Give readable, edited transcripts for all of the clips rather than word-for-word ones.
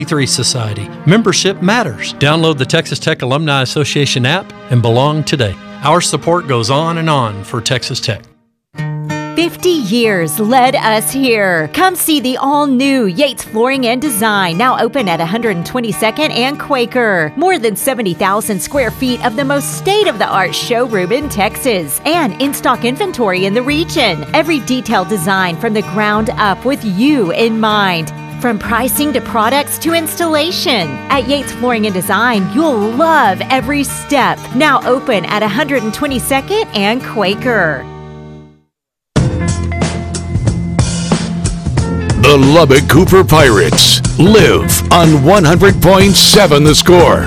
Society. Membership matters. Download the Texas Tech Alumni Association app and belong today. Our support goes on and on for Texas Tech. 50 years led us here. Come see the all-new Yates Flooring and Design, now open at 122nd and Quaker. More than 70,000 square feet of the most state-of-the-art showroom in Texas, and in-stock inventory in the region. Every detailed design from the ground up with you in mind. From pricing to products to installation. At Yates Flooring and Design, you'll love every step. Now open at 122nd and Quaker. The Lubbock Cooper Pirates live on 100.7 The Score.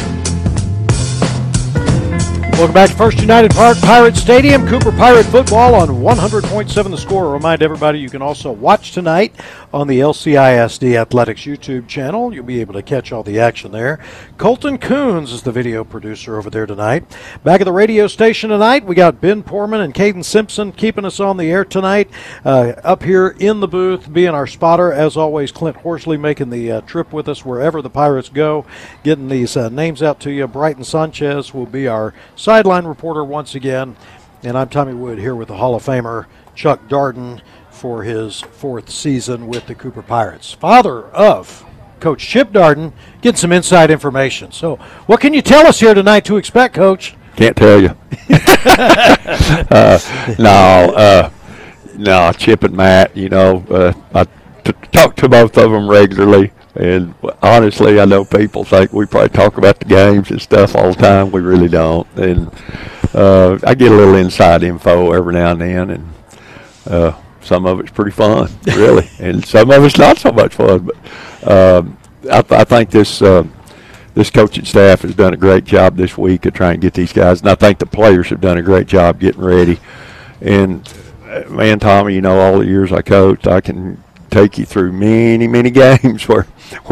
Welcome back to First United Park Pirate Stadium. Cooper Pirate football on 100.7 The Score. Remind everybody you can also watch tonight on the LCISD Athletics YouTube channel. You'll be able to catch all the action there. Colton Coons is the video producer over there tonight. Back at the radio station tonight, we got Ben Poorman and Caden Simpson keeping us on the air tonight. Up here in the booth, being our spotter, as always, Clint Horsley making the trip with us wherever the Pirates go, getting these names out to you. Brighton Sanchez will be our sideline reporter once again, and I'm Tommy Wood here with the Hall of Famer Chuck Darden for his 4th season with the Cooper Pirates. Father of Coach Chip Darden, getting some inside information. So what can you tell us here tonight to expect, Coach? Can't tell you. No, Chip and Matt, I talk to both of them regularly. And honestly, I know people think we probably talk about the games and stuff all the time. We really don't. And I get a little inside info every now and then, and some of it's pretty fun, really, and some of it's not so much fun. But I think this coaching staff has done a great job this week of trying to get these guys, and I think the players have done a great job getting ready. And man, Tommy, all the years I coached, I can take you through many games where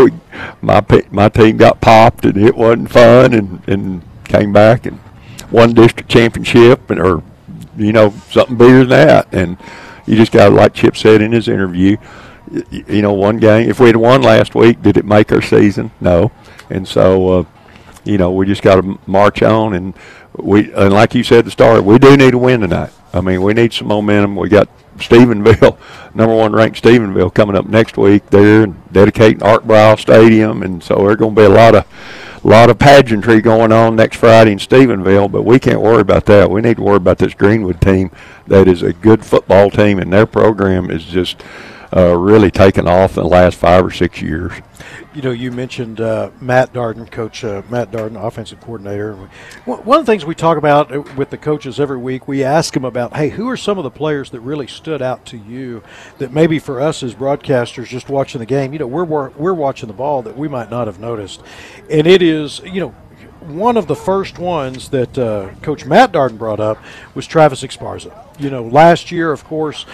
my team got popped and it wasn't fun, and came back and won district championship, or something bigger than that. And you just got, like Chip said in his interview, one game. If we had won last week, did it make our season? No. And so we just got to march on, and like you said at the start, we do need a win tonight. I mean, we need some momentum. We got Stephenville, number 1 ranked Stephenville, coming up next week there and dedicating Art Briles Stadium, and so there's going to be a lot of pageantry going on next Friday in Stephenville, but we can't worry about that. We need to worry about this Greenwood team that is a good football team, and their program is just really taken off in the last 5 or 6 years. You mentioned Matt Darden, Coach Matt Darden, offensive coordinator. One of the things we talk about with the coaches every week, we ask them about, hey, who are some of the players that really stood out to you that maybe for us as broadcasters just watching the game, we're watching the ball that we might not have noticed. And it is, one of the first ones that Coach Matt Darden brought up was Travis Esparza. Last year, of course,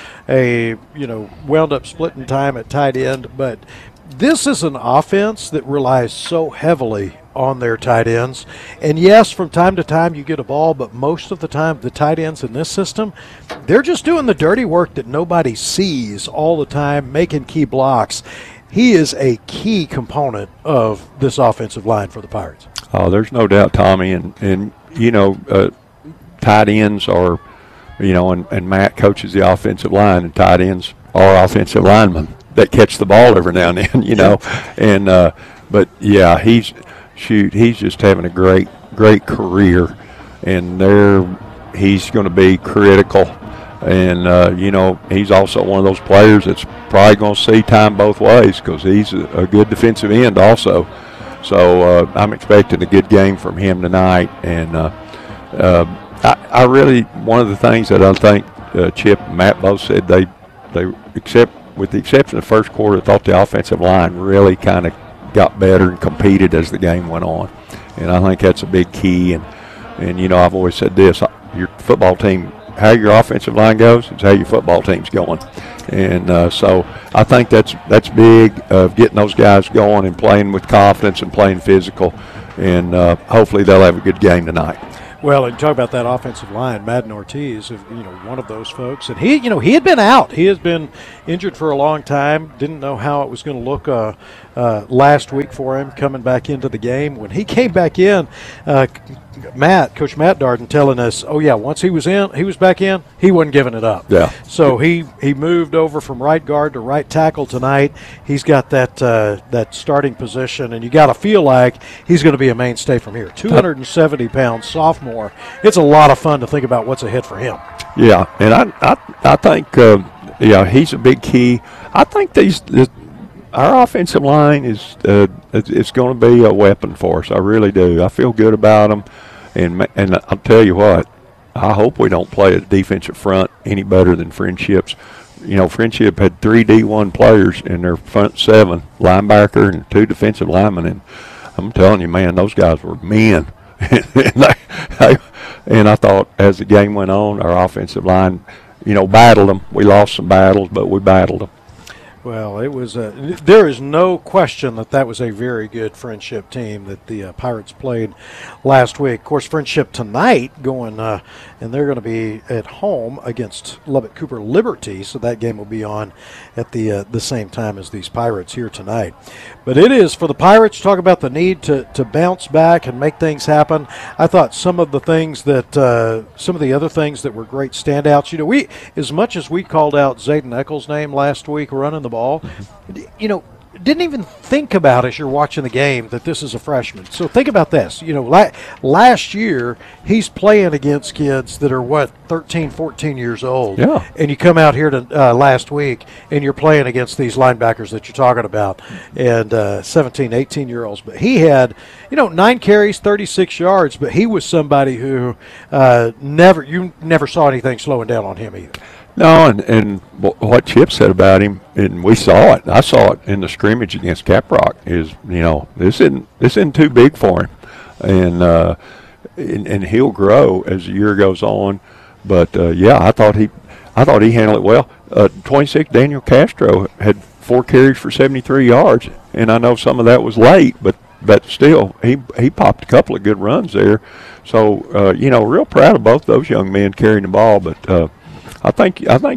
wound up splitting time at tight end, but this is an offense that relies so heavily on their tight ends. And yes, from time to time you get a ball, but most of the time the tight ends in this system, they're just doing the dirty work that nobody sees all the time, making key blocks. He is a key component of this offensive line for the Pirates. Oh, there's no doubt, Tommy. And tight ends are, and Matt coaches the offensive line, and tight ends are offensive linemen that catch the ball every now and then, And but yeah, he's just having a great career, and he's going to be critical. And he's also one of those players that's probably going to see time both ways, because he's a good defensive end also. So I'm expecting a good game from him tonight. And I really, one of the things that I think Chip and Matt both said, they with the exception of the first quarter, I thought the offensive line really kind of got better and competed as the game went on. And I think that's a big key. And I've always said this, your football team, how your offensive line goes is how your football team's going. And so I think that's big, getting those guys going and playing with confidence and playing physical. And hopefully they'll have a good game tonight. Well, and talk about that offensive line, Madden Ortiz, one of those folks, and he had been out. He has been injured for a long time. Didn't know how it was going to look last week for him coming back into the game. When he came back in, Coach Matt Darden telling us, oh yeah, once he was back in, he wasn't giving it up. Yeah. So he moved over from right guard to right tackle tonight. He's got that starting position, and you got to feel like he's going to be a mainstay from here. 270-pound sophomore. It's a lot of fun to think about what's ahead for him. Yeah, and I think he's a big key. I think our offensive line is it's going to be a weapon for us. I really do. I feel good about them, and I'll tell you what. I hope we don't play a defensive front any better than Friendship's. Friendship had 3 D1 players in their front 7, linebacker and 2 defensive linemen, and I'm telling you, man, those guys were men. And I thought as the game went on, our offensive line, battled them. We lost some battles, but we battled them. Well, it was there is no question that was a very good Friendship team that the Pirates played last week. Of course, Friendship tonight going, and they're going to be at home against Lubbock Cooper Liberty, so that game will be on at the same time as these Pirates here tonight. But it is for the Pirates, talk about the need to bounce back and make things happen. I thought some of the other things that were great standouts, we, as much as we called out Zayden Eccles' name last week running the ball, didn't even think about as you're watching the game that this is a freshman. So think about this. Last year he's playing against kids that are 13, 14 years old. Yeah. And you come out here to last week and you're playing against these linebackers that you're talking about and 17, 18-year-olds. But he had, 9 carries, 36 yards, but he was somebody who you never saw anything slowing down on him either. No, and what Chip said about him, and we saw it. I saw it in the scrimmage against Caprock. Is this isn't too big for him, and he'll grow as the year goes on. But I thought he handled it well. 26 Daniel Castro had 4 carries for 73 yards, and I know some of that was late, but still he popped a couple of good runs there. So real proud of both those young men carrying the ball, but. I think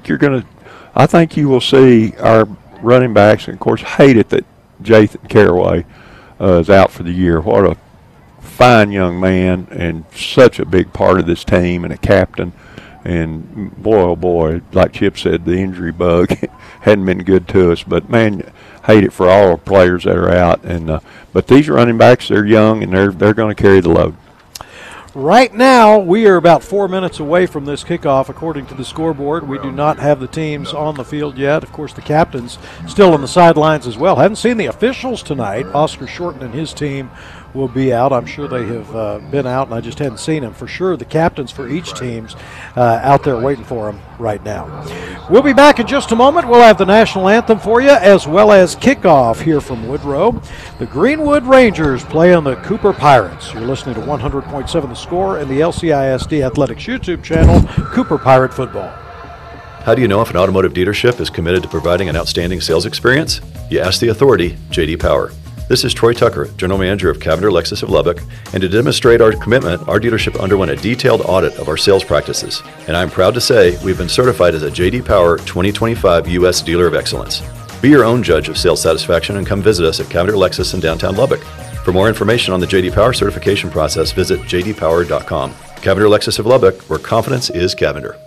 you will see our running backs, and of course hate it that Jathan Caraway is out for the year. What a fine young man and such a big part of this team and a captain. And boy, oh boy, like Chip said, the injury bug hadn't been good to us. But man, hate it for all our players that are out. And but these running backs, they're young and they're going to carry the load. Right now, we are about 4 minutes away from this kickoff, according to the scoreboard. We do not have the teams on the field yet. Of course, the captain's still on the sidelines as well. Haven't seen the officials tonight. Oscar Shorten and his team will be out. I'm sure they have been out, and I just hadn't seen them. For sure, the captains for each team's out there waiting for them right now. We'll be back in just a moment. We'll have the national anthem for you, as well as kickoff here from Woodrow. The Greenwood Rangers playing the Cooper Pirates. You're listening to 100.7 The Score and the LCISD Athletics YouTube channel, Cooper Pirate Football. How do you know if an automotive dealership is committed to providing an outstanding sales experience? You ask the authority, J.D. Power. This is Troy Tucker, General Manager of Cavender Lexus of Lubbock, and to demonstrate our commitment, our dealership underwent a detailed audit of our sales practices. And I'm proud to say we've been certified as a J.D. Power 2025 U.S. Dealer of Excellence. Be your own judge of sales satisfaction and come visit us at Cavender Lexus in downtown Lubbock. For more information on the J.D. Power certification process, visit jdpower.com. Cavender Lexus of Lubbock, where confidence is Cavender.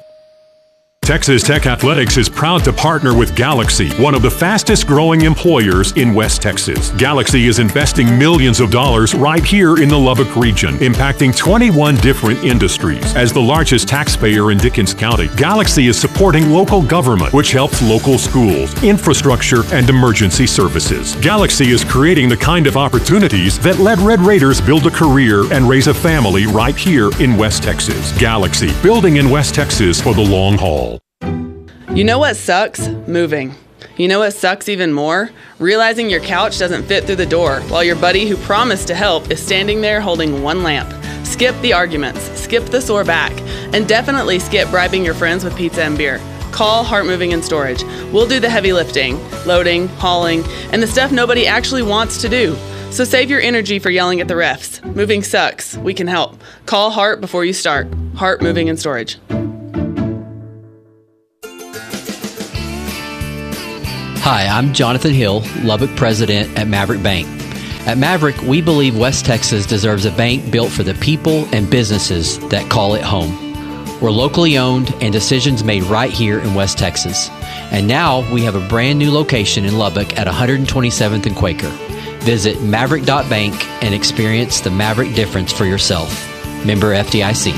Texas Tech Athletics is proud to partner with Galaxy, one of the fastest growing employers in West Texas. Galaxy is investing millions of dollars right here in the Lubbock region, impacting 21 different industries. As the largest taxpayer in Dickens County, Galaxy is supporting local government, which helps local schools, infrastructure, and emergency services. Galaxy is creating the kind of opportunities that let Red Raiders build a career and raise a family right here in West Texas. Galaxy, building in West Texas for the long haul. You know what sucks? Moving. You know what sucks even more? Realizing your couch doesn't fit through the door while your buddy who promised to help is standing there holding one lamp. Skip the arguments, skip the sore back, and definitely skip bribing your friends with pizza and beer. Call Hart Moving and Storage. We'll do the heavy lifting, loading, hauling, and the stuff nobody actually wants to do. So save your energy for yelling at the refs. Moving sucks. We can help. Call Hart before you start. Hart Moving and Storage. Hi, I'm Jonathan Hill, Lubbock president at Maverick Bank. At Maverick, we believe West Texas deserves a bank built for the people and businesses that call it home. We're locally owned and decisions made right here in West Texas. And now we have a brand new location in Lubbock at 127th and Quaker. Visit maverick.bank and experience the Maverick difference for yourself. Member FDIC.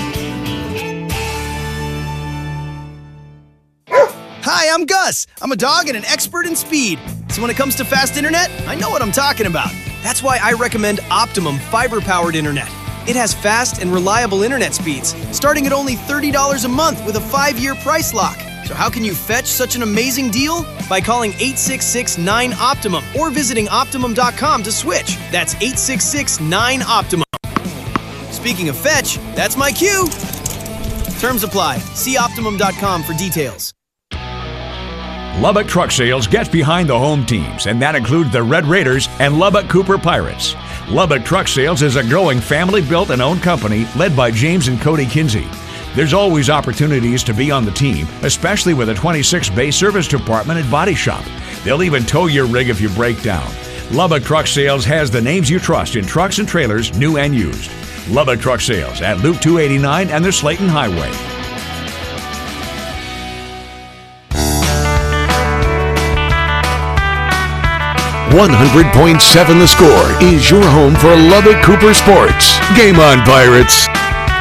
Hi, I'm Gus. I'm a dog and an expert in speed. So when it comes to fast internet, I know what I'm talking about. That's why I recommend Optimum fiber-powered internet. It has fast and reliable internet speeds, starting at only $30 a month with a 5-year price lock. So how can you fetch such an amazing deal? By calling 866-9-OPTIMUM or visiting Optimum.com to switch. That's 866-9-OPTIMUM. Speaking of fetch, that's my cue. Terms apply. See Optimum.com for details. Lubbock Truck Sales gets behind the home teams, and that includes the Red Raiders and Lubbock Cooper Pirates. Lubbock Truck Sales is a growing family-built and owned company led by James and Cody Kinsey. There's always opportunities to be on the team, especially with a 26-bay service department and body shop. They'll even tow your rig if you break down. Lubbock Truck Sales has the names you trust in trucks and trailers, new and used. Lubbock Truck Sales at Loop 289 and the Slayton Highway. 100.7 The Score is your home for Lubbock Cooper sports. Game on, Pirates.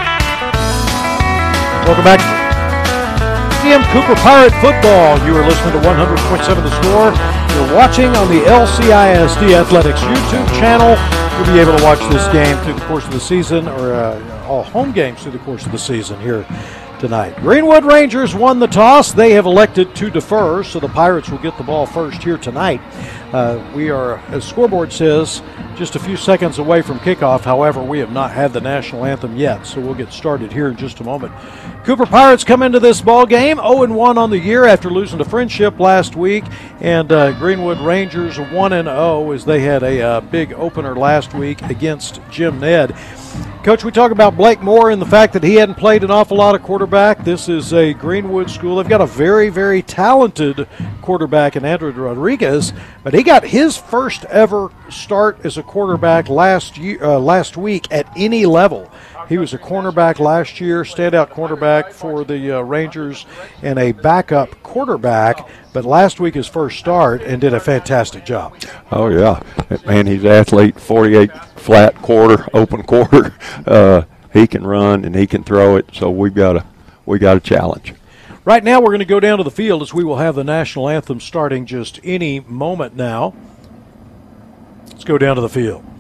Welcome back. GM Cooper Pirate Football. You are listening to 100.7 The Score. You're watching on the LCISD Athletics YouTube channel. You'll be able to watch this game through the course of the season, or all home games through the course of the season here tonight. Greenwood Rangers won the toss. They have elected to defer, so the Pirates will get the ball first here tonight. We are, as scoreboard says, just a few seconds away from kickoff. However, we have not had the national anthem yet, so we'll get started here in just a moment. Cooper Pirates come into this ball game 0-1 on the year after losing to Friendship last week, and Greenwood Rangers 1-0 as they had a big opener last week against Jim Ned. Coach, we talk about Blake Moore and the fact that he hadn't played an awful lot of quarterback. This is a Greenwood school. They've got a very, very talented quarterback in Andrew Rodriguez, but he got his first ever start as a quarterback last week at any level. He was a cornerback last year, standout cornerback for the Rangers, and a backup quarterback, but last week his first start and did a fantastic job. Oh, yeah. Man, he's an athlete, 48 flat quarter, open quarter. He can run and he can throw it, so we got a challenge. Right now we're going to go down to the field as we will have the national anthem starting just any moment now. Let's go down to the field.